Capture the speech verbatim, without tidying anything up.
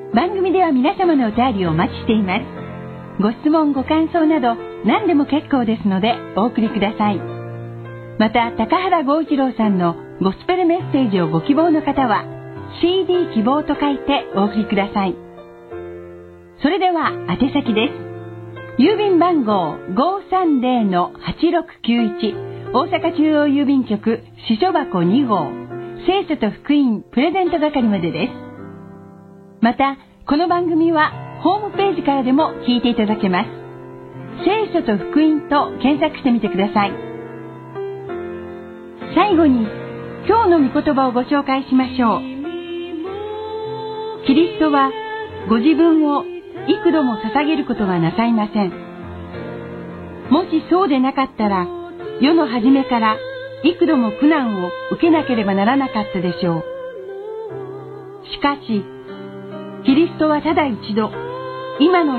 番組では皆様のお便りをお待ちしています。ご質問ご感想など何でも結構ですのでお送りください。また高原剛一郎さんのゴスペルメッセージをご希望の方は シーディー 希望と書いてお送りください。それでは宛先です。郵便番号 ごーさんぜろのはちろくきゅういち 大阪中央郵便局支所箱に号聖書と福音プレゼント係までです。またこの番組はホームページからでも聞いていただけます。聖書と福音と検索してみてください。最後に今日の御言葉をご紹介しましょう。キリストはご自分を幾度も捧げることはなさいません。もしそうでなかったら世の初めから幾度も苦難を受けなければならなかったでしょう。しかしキリストはただ一度今の